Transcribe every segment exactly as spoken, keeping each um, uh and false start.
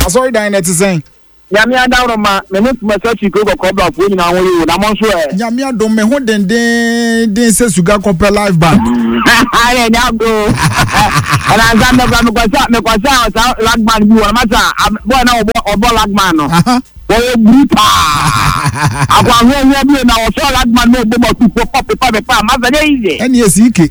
Sorry, Dine, it's saying. Yamia down ma me no ma search ko ko cobra fu nyina won yi na mo so e Yamia do me ho den den den se sugar copper live band ale nya go ana nza me kwa me kwa sa me kwa sa lag band bi wona mata boy na obo obo lag man no wo bruta akwa ho ho bi na o so lag man no obo ma ku pop pop pa ma za dey ize eni esike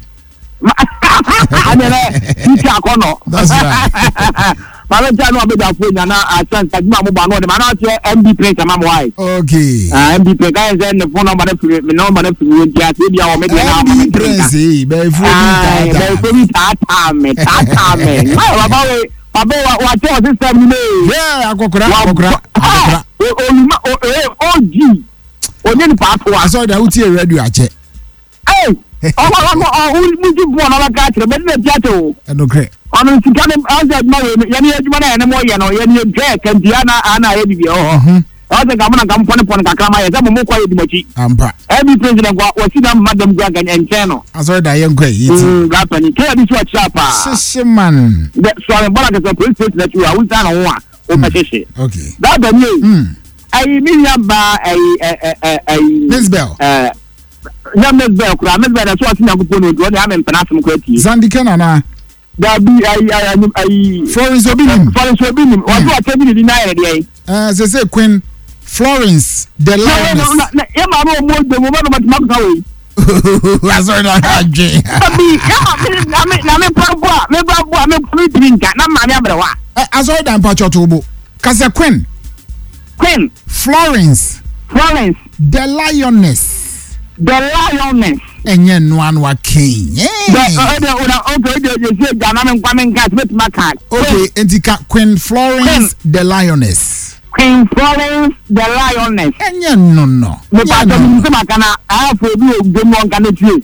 anele iti akono that's right Mama Jano abeda fu nya na asan tajima mo ba no de mana tie M B Prince ama mo ai okay ah M B Prince kan say ne phone number na free me number na free we dia se bia o me dia na M B Prince eh be fu ni ta be fu ni ta ta me ta ta me ma baba we baba wa che o system ni yeah akokora akokora akokora o ni ma o o ji o ni pa to I saw that utie radio ache eh o ma ma o mu ji bo na la ka tre be ne dia to enokre Onu sikane anja ma we yani ejuma na ene mo ye no yani e kan dia na ana ye bibia ho o se ga mo na kam pone pone kakra ma ye se mo mo kwa ye dimachi ampa e bi president kwa wasi na madam gwa gan enten no aso da ye nkwa yi ti mm ga pani ke bi so chapa shishi man de so am bala ke so police station that you are we na ho a o ka shishi okay da da ni mm ai mi ya ba ai ai ai Miss Bell eh ya Miss Bell kura Miss Bell so ati na kupo no do na am mpana asem kwa ti Zandi Kenana da bi ai ai ai Florence Obinim Florence Obinim wa do atemi ni na ye de ai eh se se Queen Florence the Lioness ya ma mo mo de mo ma no ma ka we aso da aje abi ya na me na me papa me papa me free drink na ma me abrewa aso da mpa chotobo kase Queen Queen Florence Florence the Lioness the Lioness enye no anwa king the the una okay de je se ga na me kwa me nka smith market okay entika Queen Florence the Lioness Queen Florence the Lioness enye no no me pa to mi se makana afo bi o gbe mo nka na tie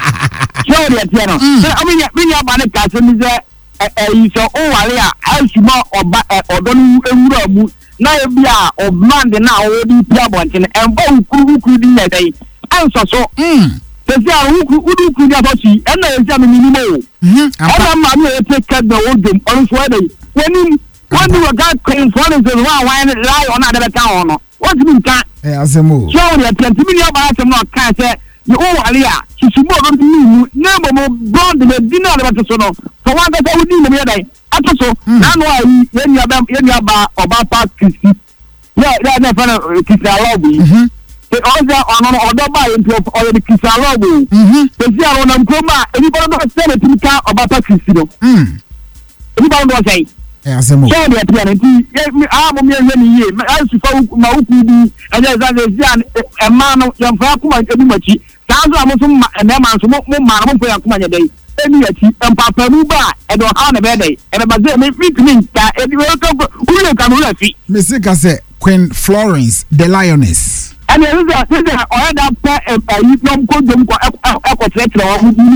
so de tie no so omi ya mi ya ba ne ka se mi se eh yi so o wale a asuma oba odo nu ewura mu na e bia obman de na o di pia bontin en ba ukuru ukuru di na dai an so so mm se ya ukuru ukuru di asosi en na e ja mi ni mo mhm ama ma mi e take care the wodum on so dai woni woni wa ga Queen Florence wa wa lie on na de ka ono what mean ka eh asemo so de twenty million ba asem no ka se ni o wale a sisumo do ni na mo mo bond de dinner de so no so wa ga so ni mo ye dai atoso na no ayi yeni aba yeni aba oba pa kisi ya ya na fa kisi alobi mhm e oza ono odo ba into already kisi alobi mhm e si aro na mkoma eni ba do se na timika oba pa kisi no mm eni ba do say eh asemo so de piano ti a mo me ye ni ye asu fa ma uku bi anya za ze zi an e ma no ya fa kuma ebi machi sanzo amoso ma na ma so mo ma mo fa ya kuma nya dai eni ya ti empapa mu ba e do ha na be dai e ba ze me fitmin ta e di we ko ule ka no la fi Missy Kase Queen Florence the Lioness and there is a there is a other pa e pa yi nom ko dom ko e ko tre tre o mu